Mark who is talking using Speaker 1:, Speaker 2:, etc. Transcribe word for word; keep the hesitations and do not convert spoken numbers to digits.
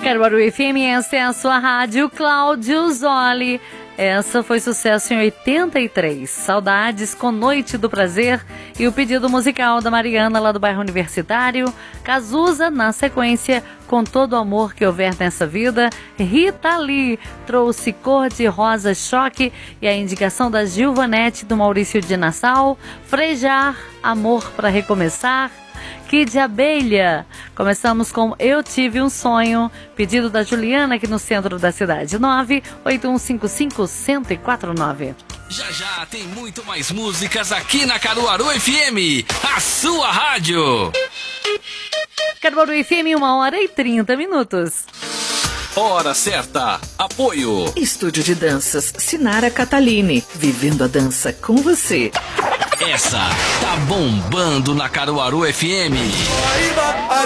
Speaker 1: Caruaru F M, essa é a sua rádio. Cláudio Zoli. Essa foi sucesso em oitenta e três. Saudades com Noite do Prazer e o pedido musical da Mariana lá do bairro Universitário. Cazuza na sequência, Com Todo o Amor que Houver Nessa Vida. Rita Lee trouxe Cor de Rosa Choque e a indicação da Gilvanete do Maurício de Nassau. Frejar, Amor pra Recomeçar. Kid de Abelha. Começamos com Eu Tive um Sonho, pedido da Juliana aqui no centro da cidade. nove oito um cinco cinco, um zero quatro nove.
Speaker 2: Já já tem muito mais músicas aqui na Caruaru F M, a sua rádio.
Speaker 1: Caruaru F M, uma hora e trinta minutos.
Speaker 2: Hora certa. Apoio.
Speaker 3: Estúdio de Danças Sinara Catalini. Vivendo a dança com você.
Speaker 2: Essa tá bombando na Caruaru F M.